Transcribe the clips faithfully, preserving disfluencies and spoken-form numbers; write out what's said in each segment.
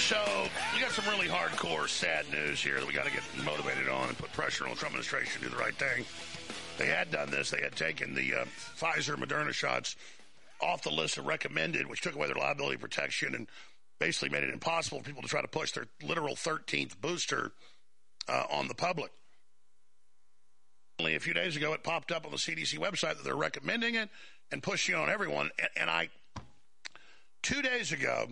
So we got some really hardcore, sad news here that we got to get motivated on and put pressure on the Trump administration to do the right thing. They had done this. They had taken the uh, Pfizer, Moderna shots off the list of recommended, which took away their liability protection and basically made it impossible for people to try to push their literal thirteenth booster uh, on the public. Only a few days ago, it popped up on the C D C website that they're recommending it and pushing it on everyone. And, and I, two days ago,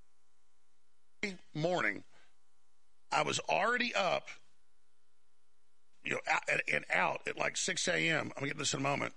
morning, I was already up, you know, out, and out at like six a.m. I'm going to get this in a moment.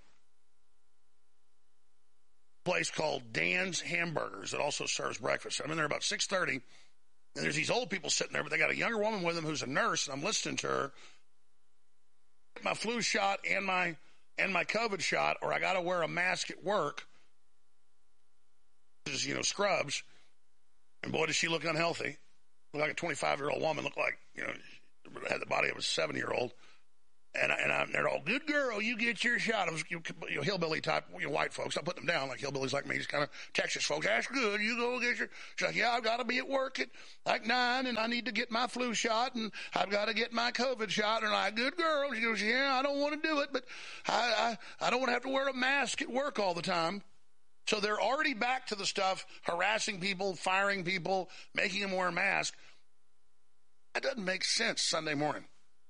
A place called Dan's Hamburgers that also serves breakfast. I'm in there about six thirty, and there's these old people sitting there, but they got a younger woman with them who's a nurse, and I'm listening to her. My flu shot and my and my COVID shot, or I got to wear a mask at work. This is, you know, scrubs. And boy, does she look unhealthy. Looked like a twenty-five-year-old woman. Looked like, you know, had the body of a seventy-year-old. And, I, and I'm, they're all, good girl, you get your shot. It was, you know, hillbilly type, you know, white folks. I'm putting them down like hillbillies like me. Just kind of Texas folks. That's good. You go get your. She's like, yeah, I've got to be at work at like nine, and I need to get my flu shot, and I've got to get my COVID shot. And I'm like, good girl. She goes, yeah, I don't want to do it, but I, I, I don't want to have to wear a mask at work all the time. So they're already back to the stuff, harassing people, firing people, making them wear a mask. That doesn't make sense Sunday morning.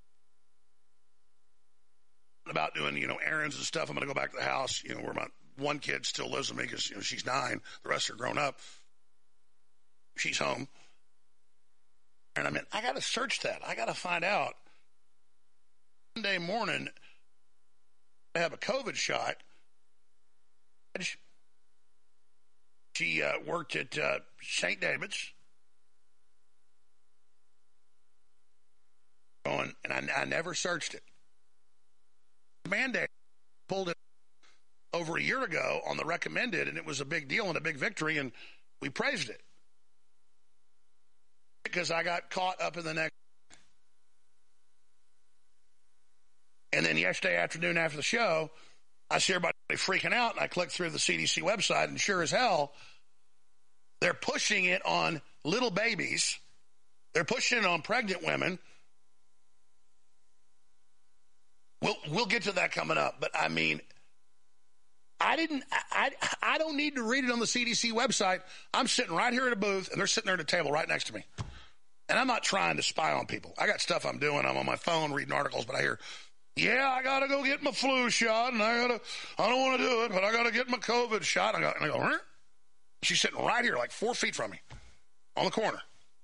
About doing, you know, errands and stuff. I'm going to go back to the house, you know, where my one kid still lives with me because, you know, she's nine. The rest are grown up. She's home. And I mean, I got to search that. I got to find out. Sunday morning, I have a COVID shot. She uh, worked at uh, Saint David's. Going, and I, I never searched it. Mandate pulled it over a year ago on the recommended, and it was a big deal and a big victory, and we praised it. Because I got caught up in the next. And then yesterday afternoon after the show, I see everybody freaking out, and I clicked through the C D C website, and sure as hell, they're pushing it on little babies. They're pushing it on pregnant women. We'll, we'll get to that coming up, but I mean, I didn't, I, I, I don't need to read it on the C D C website. I'm sitting right here at a booth, and they're sitting there at a table right next to me. And I'm not trying to spy on people. I got stuff I'm doing. I'm on my phone reading articles, but I hear, yeah, I got to go get my flu shot, and I got to, I don't want to do it, but I got to get my COVID shot. And I go, and I go huh? She's sitting right here, like four feet from me, on the corner.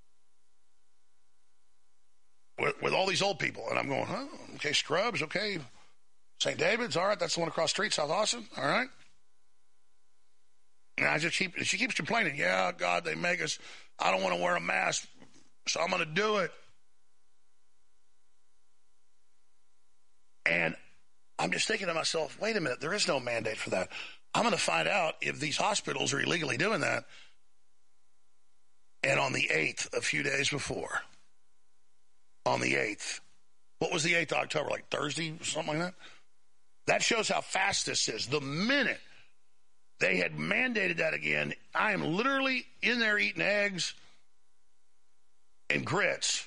With, with all these old people. And I'm going, huh? Okay, Scrubs, okay. Saint David's, all right, that's the one across the street, South Austin, all right. And I just keep, she keeps complaining, yeah, God, they make us, I don't want to wear a mask, so I'm going to do it. And I'm just thinking to myself, wait a minute, there is no mandate for that. I'm going to find out if these hospitals are illegally doing that. And on the eighth, a few days before, on the eighth. What was the eighth of October, like Thursday or something like that? That shows how fast this is. The minute they had mandated that again, I am literally in there eating eggs and grits.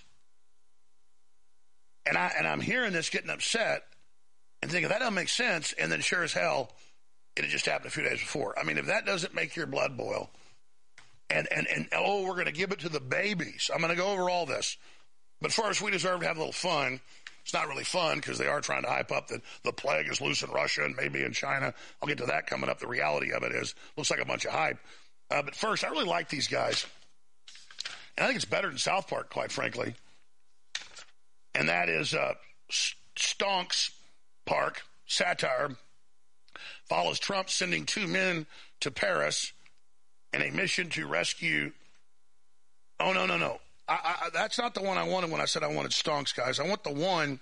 And, I, and I'm hearing this, getting upset, and thinking, that doesn't make sense. And then sure as hell, it had just happened a few days before. I mean, if that doesn't make your blood boil, and, and, and oh, we're going to give it to the babies. I'm going to go over all this. But first, we deserve to have a little fun. It's not really fun because they are trying to hype up that the plague is loose in Russia and maybe in China. I'll get to that coming up. The reality of it is, looks like a bunch of hype. Uh, but first, I really like these guys. And I think it's better than South Park, quite frankly. And that is uh, Stonks Park, satire, follows Trump sending two men to Paris in a mission to rescue. Oh, no, no, no. I, I, that's not the one I wanted when I said I wanted Stonks, guys. I want the one.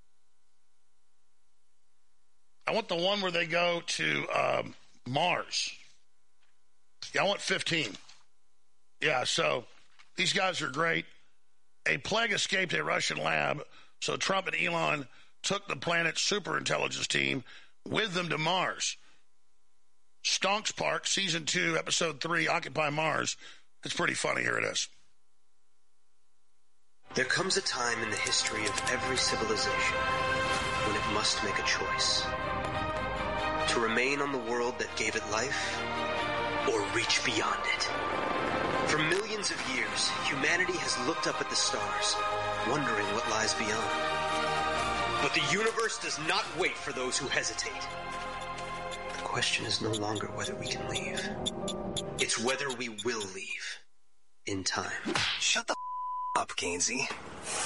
I want the one where they go to um, Mars. Yeah, I want fifteen. Yeah, so these guys are great. A plague escaped a Russian lab, so Trump and Elon took the planet's superintelligence team with them to Mars. Stonks Park, Season two, Episode three, Occupy Mars. It's pretty funny. Here it is. There comes a time in the history of every civilization when it must make a choice. To remain on the world that gave it life, or reach beyond it. For millions of years, humanity has looked up at the stars, wondering what lies beyond. But the universe does not wait for those who hesitate. The question is no longer whether we can leave. It's whether we will leave in time. Shut the f*** up, Gainsey.